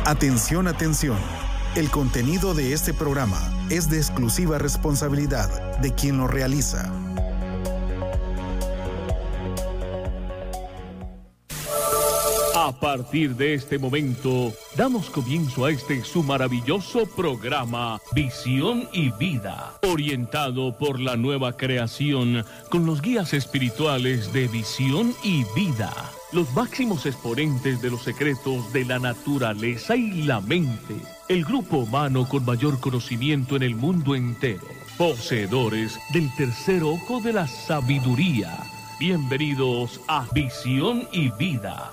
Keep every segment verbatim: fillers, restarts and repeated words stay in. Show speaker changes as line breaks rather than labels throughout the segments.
Atención, atención. El contenido de este programa es de exclusiva responsabilidad de quien lo realiza.
A partir de este momento, damos comienzo a este su maravilloso programa Visión y Vida, orientado por la nueva creación con los guías espirituales de Visión y Vida, los máximos exponentes de los secretos de la naturaleza y la mente, el grupo humano con mayor conocimiento en el mundo entero, poseedores del tercer ojo de la sabiduría. Bienvenidos a Visión y Vida.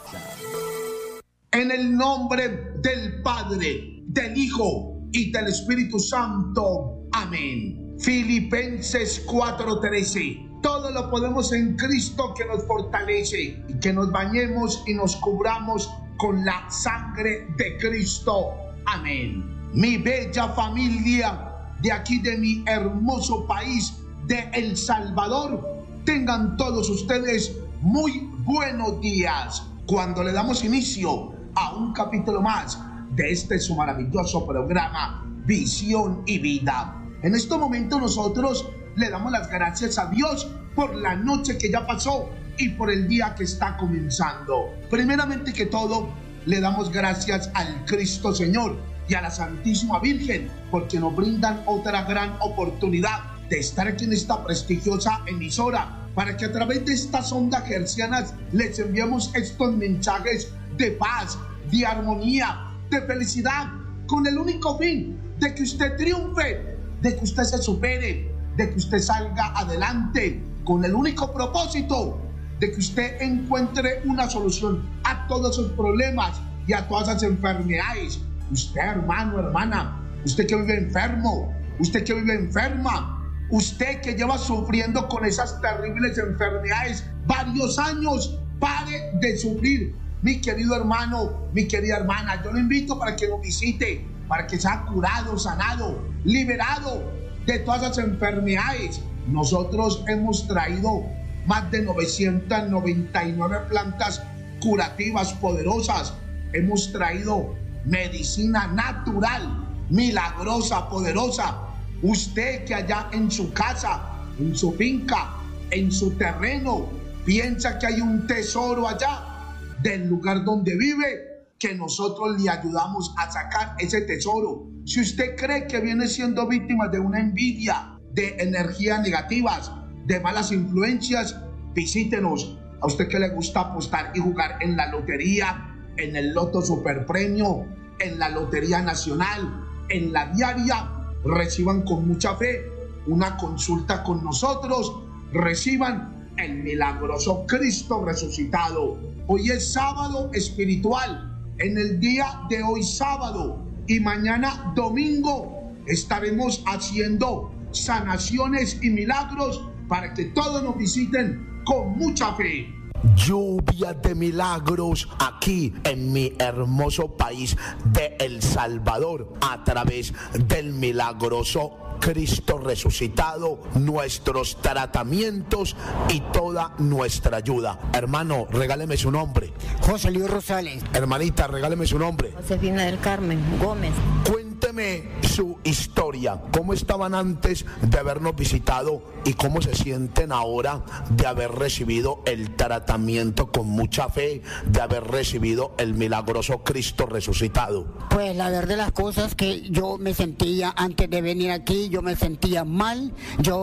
En el nombre del Padre, del Hijo y del Espíritu Santo. Amén. Filipenses cuatro trece. Todo lo podemos en Cristo que nos fortalece, y que nos bañemos y nos cubramos con la sangre de Cristo. Amén. Mi bella familia de aquí, de mi hermoso país de El Salvador, tengan todos ustedes muy buenos días. Cuando le damos inicio a un capítulo más de este su maravilloso programa Visión y Vida. En este momento nosotros le damos las gracias a Dios por la noche que ya pasó y por el día que está comenzando. Primeramente que todo, le damos gracias al Cristo Señor y a la Santísima Virgen, porque nos brindan otra gran oportunidad de estar aquí en esta prestigiosa emisora, para que a través de estas ondas hercianas les enviemos estos mensajes de paz, de armonía, de felicidad, con el único fin de que usted triunfe, de que usted se supere, de que usted salga adelante, con el único propósito de que usted encuentre una solución a todos sus problemas y a todas las enfermedades. Usted, hermano, hermana, usted que vive enfermo, usted que vive enferma, usted que lleva sufriendo con esas terribles enfermedades varios años, pare de sufrir. Mi querido hermano, mi querida hermana, yo lo invito para que nos visite, para que sea curado, sanado, liberado de todas las enfermedades. Nosotros hemos traído más de novecientas noventa y nueve plantas curativas poderosas. Hemos traído medicina natural, milagrosa, poderosa. Usted que allá en su casa, en su finca, en su terreno, piensa que hay un tesoro allá del lugar donde vive, que nosotros le ayudamos a sacar ese tesoro. Si usted cree que viene siendo víctima de una envidia, de energías negativas, de malas influencias, visítenos. A usted que le gusta apostar y jugar en la lotería, en el Loto Superpremio, en la Lotería Nacional, en la diaria, reciban con mucha fe una consulta con nosotros, reciban el milagroso Cristo resucitado. Hoy es sábado espiritual. En el día de hoy sábado y mañana domingo estaremos haciendo sanaciones y milagros para que todos nos visiten con mucha fe.
Lluvia de milagros aquí en mi hermoso país de El Salvador, a través del milagroso Cristo resucitado, nuestros tratamientos y toda nuestra ayuda. Hermano, regáleme su nombre.
José Luis Rosales.
Hermanita, regáleme su nombre.
Josefina del Carmen Gómez.
Cuénteme su historia. ¿Cómo estaban antes de habernos visitado y cómo se sienten ahora de haber recibido el tratamiento con mucha fe, de haber recibido el milagroso Cristo resucitado?
Pues la verdad de las cosas que yo me sentía antes de venir aquí, yo me sentía mal, yo